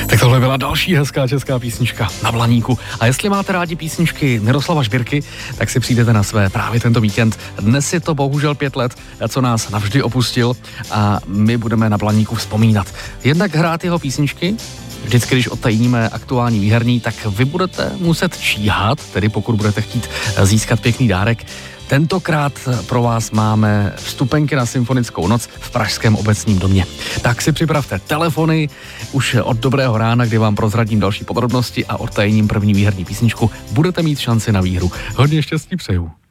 Tak tohle byla další hezká česká písnička Na Blaníku. A jestli máte rádi písničky Miroslava Žbírky, tak si přijdete na své právě tento víkend. Dnes je to bohužel 5 let, co nás navždy opustil a my budeme na Blaníku vzpomínat. Jednak hrát jeho písničky. Vždycky, když odtajníme aktuální výherní, tak vy budete muset číhat, tedy pokud budete chtít získat pěkný dárek. Tentokrát pro vás máme vstupenky na Symfonickou noc v Pražském obecním domě. Tak si připravte telefony už od dobrého rána, kdy vám prozradím další podrobnosti a odtajením první výherní písničku budete mít šanci na výhru. Hodně štěstí přeju.